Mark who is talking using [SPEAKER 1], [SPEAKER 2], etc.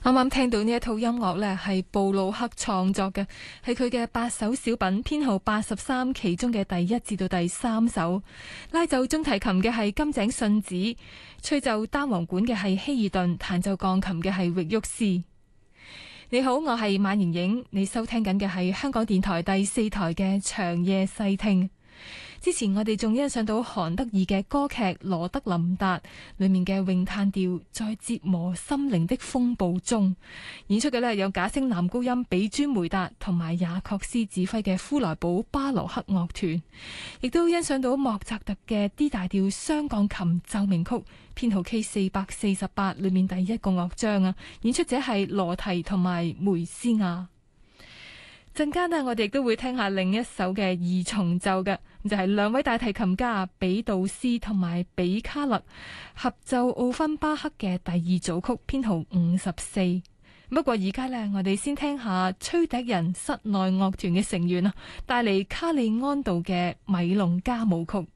[SPEAKER 1] 啱啱聽到呢一套音樂呢，係布魯克創作嘅，係佢嘅8首小品編號83其中嘅第1至到第3首。拉奏中提琴嘅係金井信子，吹奏單簧管嘅係希爾頓，彈奏鋼琴嘅係域沃斯。你好，我係馬盈影，你收聽緊嘅係香港電台第4台嘅長夜細聽。之前我哋仲欣賞到韓德爾嘅歌劇《羅德琳達》裏面嘅詠嘆調，在折磨心靈的風暴中演出嘅呢，有假聲男高音比尊梅達同埋雅確斯指揮嘅夫萊堡巴羅克樂團，亦都欣賞到莫扎特嘅 D 大調雙鋼琴奏鳴曲編號 K448 裏面第1個樂章啊，演出者係羅提同埋梅斯亞。陣間呢，我哋亦都會聽下另一首嘅二重奏嘅，就係2位大提琴家比杜斯同埋比卡勒合奏奧芬巴克嘅第2組曲編號54。不過而家呢，我哋先聽下吹笛人室內樂團嘅成員啊，帶嚟卡利安道嘅米隆加舞曲。